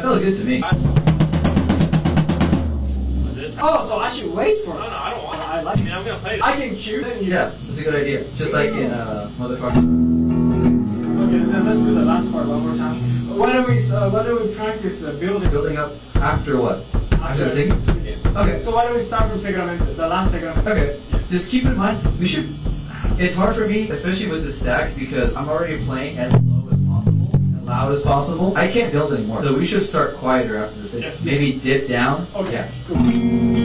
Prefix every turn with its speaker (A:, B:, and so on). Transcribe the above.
A: Felt good to me.
B: Oh, so I should wait for it.
C: No, I don't want it.
B: I like it.
C: I'm gonna play it.
B: I can cue it.
A: Yeah, that's a good idea. Just like in Motherfucker.
B: Okay, then let's do the last part one more time. Why don't we practice building?
A: Building up after what? After the singing? Okay.
B: So why don't we start from Segramento, the last Segramento?
A: Okay. Just keep in mind, it's hard for me, especially with the stack, because I'm already playing as low as possible and loud as possible. I can't build anymore. So we should start quieter after the singing.
B: Yes.
A: Maybe dip down.
B: Okay,
A: Yeah.
B: cool.